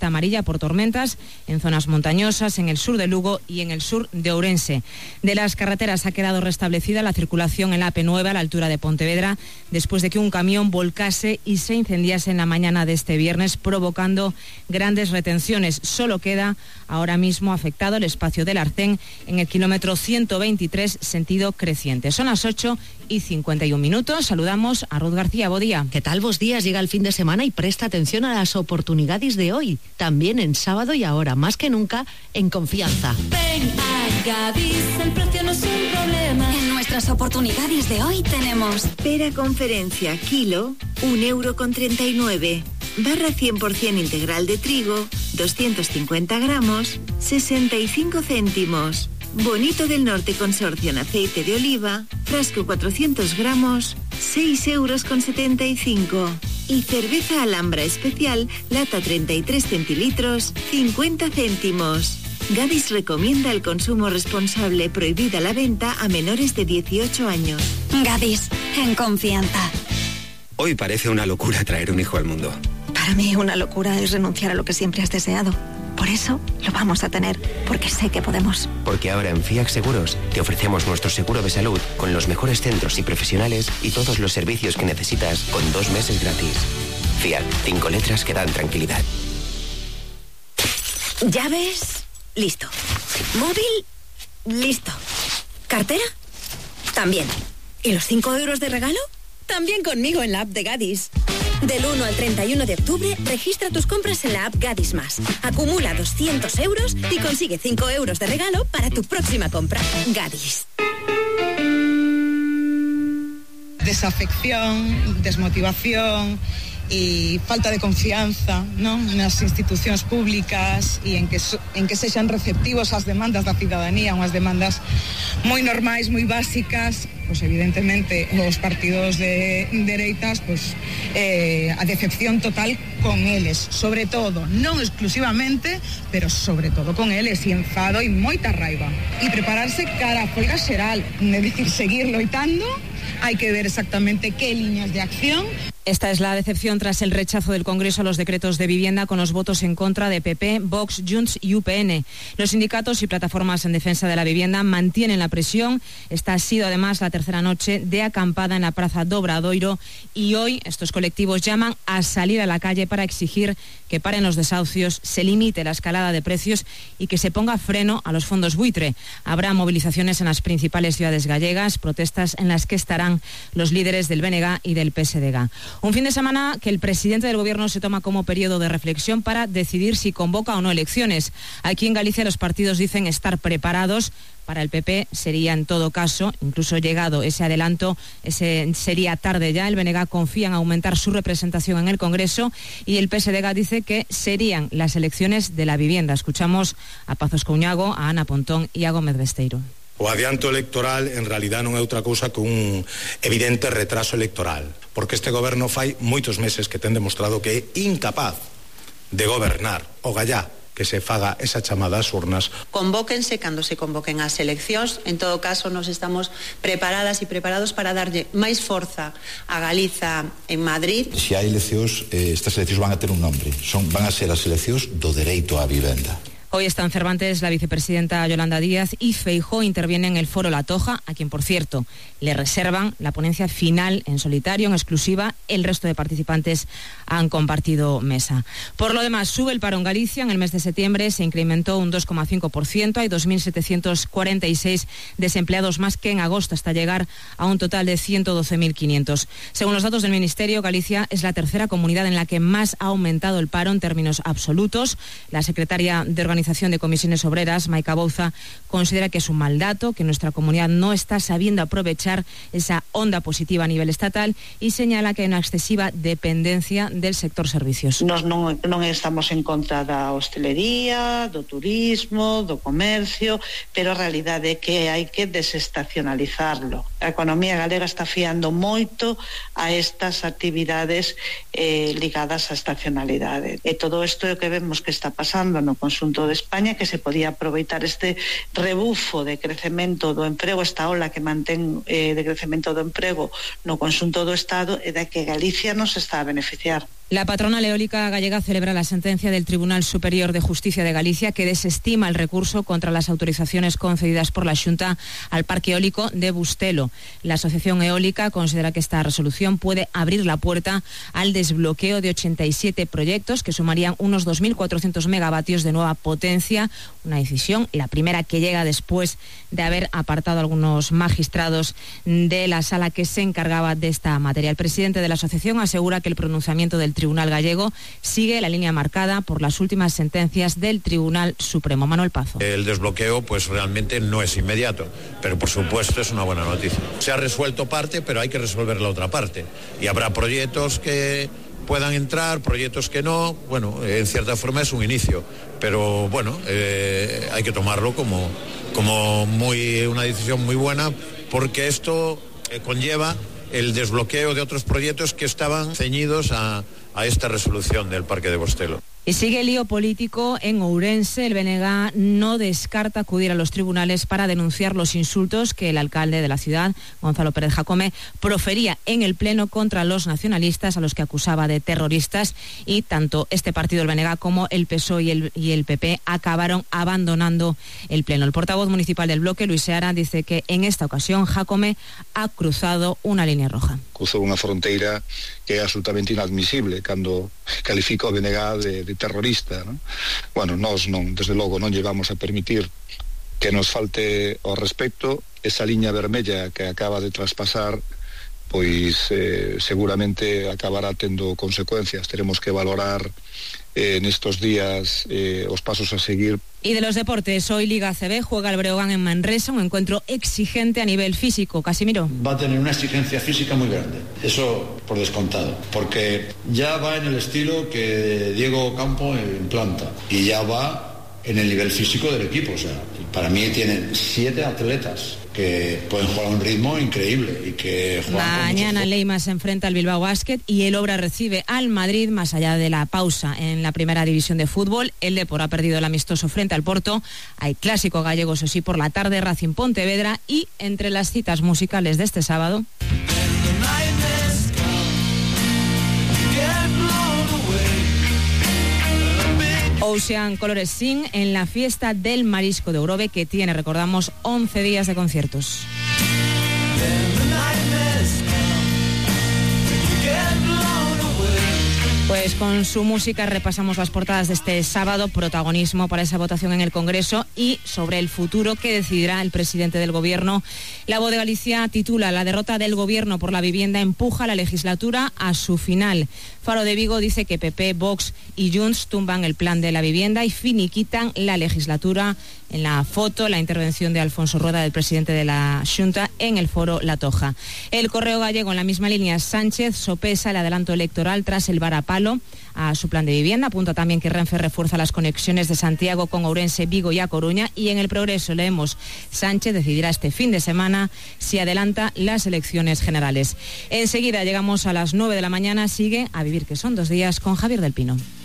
alerta amarilla por tormentas en zonas montañosas, en el sur de Lugo y en el sur de Ourense. De las carreteras ha quedado restablecida la circulación en la AP9 a la altura de Pontevedra después de que un camión volcase y se incendiase en la mañana de este viernes, provocando grandes retenciones. Solo queda ahora mismo afectado el espacio del Arcén en el kilómetro 123, sentido creciente. Son las 8:51. Saludamos a Ruth García. Bo día. ¿Qué tal? Vos días. Llega el fin de semana y presta atención a las oportunidades de hoy. También en sábado y ahora, más que nunca, en confianza. Ven a Gadis, el precio no es un problema. En nuestras oportunidades de hoy tenemos pera conferencia kilo, 1,39 €. Barra 100% integral de trigo, 250 gramos, 65 céntimos. Bonito del Norte Consorcio en aceite de oliva, frasco 400 gramos, 6,75 €. Y cerveza Alhambra especial, lata 33 centilitros, 50 céntimos. Gadis recomienda el consumo responsable, prohibida la venta a menores de 18 años. Gadis, en confianza. Hoy parece una locura traer un hijo al mundo. Para mí una locura es renunciar a lo que siempre has deseado. Por eso lo vamos a tener, porque sé que podemos. Porque ahora en FIAC Seguros te ofrecemos nuestro seguro de salud con los mejores centros y profesionales y todos los servicios que necesitas con 2 meses gratis. FIAC, 5 letras que dan tranquilidad. ¿Llaves? Listo. ¿Móvil? Listo. ¿Cartera? También. ¿Y los 5 € de regalo? También conmigo en la app de Gadis. Del 1 al 31 de octubre, registra tus compras en la app Gadis Más. Acumula 200 € y consigue 5 € de regalo para tu próxima compra. Gadis. Desafección, desmotivación e falta de confianza, non, nas institucións públicas e en que sexan receptivos ás demandas da cidadanía, unhas demandas moi normais, moi básicas. Pois evidentemente os partidos de dereitas, pois a decepción total con eles, sobre todo, non exclusivamente, pero sobre todo con eles, e enfado e moita raiva. E prepararse cara a folga xeral, é dicir, seguir loitando. Hay que ver exactamente qué líneas de acción. Esta es la decepción tras el rechazo del Congreso a los decretos de vivienda con los votos en contra de PP, Vox, Junts y UPN. Los sindicatos y plataformas en defensa de la vivienda mantienen la presión. Esta ha sido además la tercera noche de acampada en la Praza do Obradoiro y hoy estos colectivos llaman a salir a la calle para exigir que paren los desahucios, se limite la escalada de precios y que se ponga freno a los fondos buitre. Habrá movilizaciones en las principales ciudades gallegas, protestas en las que estarán los líderes del BNG y del PSDG. Un fin de semana que el presidente del Gobierno se toma como periodo de reflexión para decidir si convoca o no elecciones. Aquí en Galicia los partidos dicen estar preparados. Para el PP sería en todo caso, incluso llegado ese adelanto, sería tarde ya. El BNG confía en aumentar su representación en el Congreso y el PSDG dice que serían las elecciones de la vivienda. Escuchamos a Pazos Couñago, a Ana Pontón y a Gómez Besteiro. O adianto electoral en realidad non é outra cousa que un evidente retraso electoral, porque este goberno fai moitos meses que ten demostrado que é incapaz de gobernar. O gallá que se faga esa chamada ás urnas. Convóquense cando se convoquen as eleccións. En todo caso, nos estamos preparadas e preparados para darlle máis forza a Galiza en Madrid. Se hai eleccións, estas eleccións van a ter un nombre. Van a ser as eleccións do dereito á vivenda. Hoy está en Cervantes la vicepresidenta Yolanda Díaz y Feijóo interviene en el foro La Toja, a quien, por cierto, le reservan la ponencia final en solitario, en exclusiva. El resto de participantes han compartido mesa. Por lo demás, sube el paro en Galicia. En el mes de septiembre se incrementó un 2,5%. Hay 2.746 desempleados más que en agosto, hasta llegar a un total de 112.500. Según los datos del Ministerio, Galicia es la tercera comunidad en la que más ha aumentado el paro en términos absolutos. La secretaria de Organización de Comisiones Obreras, Maica Bouza, considera que es un mal dato, que nuestra comunidad no está sabiendo aprovechar esa onda positiva a nivel estatal y señala que hay una excesiva dependencia del sector servicios. Nos non estamos en contra da hostelería, do turismo, do comercio, pero a realidade é que hai que desestacionalizarlo. A economía galega está fiando moito a estas actividades ligadas á estacionalidade. E todo isto é o que vemos que está pasando no conxunto de España, que se podía aproveitar este rebufo de crecemento do emprego, esta ola que mantén de crecemento do emprego no conxunto do Estado, e da que Galicia nos está a beneficiar. La patronal eólica gallega celebra la sentencia del Tribunal Superior de Justicia de Galicia que desestima el recurso contra las autorizaciones concedidas por la Xunta al parque eólico de Bustelo. La Asociación Eólica considera que esta resolución puede abrir la puerta al desbloqueo de 87 proyectos que sumarían unos 2.400 megavatios de nueva potencia, una decisión, la primera que llega después de haber apartado a algunos magistrados de la sala que se encargaba de esta materia. El presidente de la asociación asegura que el pronunciamiento del Tribunal gallego sigue la línea marcada por las últimas sentencias del Tribunal Supremo. Manuel Pazo. El desbloqueo pues realmente no es inmediato, pero por supuesto es una buena noticia. Se ha resuelto parte, pero hay que resolver la otra parte. Y habrá proyectos que puedan entrar, proyectos que no. Bueno, en cierta forma es un inicio, pero bueno, hay que tomarlo como una decisión muy buena, porque esto conlleva el desbloqueo de otros proyectos que estaban ceñidos a esta resolución del Parque de Bustelo. Y sigue el lío político en Ourense. El BNG no descarta acudir a los tribunales para denunciar los insultos que el alcalde de la ciudad, Gonzalo Pérez Jacome, profería en el Pleno contra los nacionalistas, a los que acusaba de terroristas, y tanto este partido, el BNG, como el PSOE y el PP acabaron abandonando el Pleno. El portavoz municipal del bloque, Luis Seara, dice que en esta ocasión Jacome ha cruzado una línea roja. Cruzou unha fronteira que é absolutamente inadmisible cando califica o BNG de terrorista, non? Bueno, nós non, desde logo non llevamos a permitir que nos falte ao respecto. Esa liña vermella que acaba de traspasar pois seguramente acabará tendo consecuencias. Teremos que valorar nestos días os pasos a seguir. Y de los deportes, hoy Liga ACB juega el Breogán en Manresa, un encuentro exigente a nivel físico. Casimiro. Va a tener una exigencia física muy grande, eso por descontado, porque ya va en el estilo que Diego Campo implanta y ya va en el nivel físico del equipo. O sea, para mí tienen 7 atletas que pueden jugar a un ritmo increíble y que juegan. Mañana Leima se enfrenta al Bilbao Basket y el Obra recibe al Madrid más allá de la pausa en la primera división de fútbol. El Depor ha perdido el amistoso frente al Porto. Hay clásico gallego, eso sí, por la tarde, Racing Pontevedra, y entre las citas musicales de este sábado, Ocean Colores Sing en la fiesta del Marisco de Ogrove, que tiene, recordamos, 11 días de conciertos. Pues con su música repasamos las portadas de este sábado, protagonismo para esa votación en el Congreso y sobre el futuro que decidirá el presidente del Gobierno. La Voz de Galicia titula: La derrota del Gobierno por la vivienda empuja la legislatura a su final. Faro de Vigo dice que PP, Vox y Junts tumban el plan de la vivienda y finiquitan la legislatura. En la foto, la intervención de Alfonso Rueda, del presidente de la Xunta, en el foro La Toja. El Correo Gallego, en la misma línea, Sánchez sopesa el adelanto electoral tras el varapalo a su plan de vivienda. Apunta también que Renfe refuerza las conexiones de Santiago con Ourense, Vigo y A Coruña. Y en El Progreso leemos: Sánchez decidirá este fin de semana si adelanta las elecciones generales. Enseguida llegamos a las 9 de la mañana. Sigue A Vivir, que son 2 días, con Javier del Pino.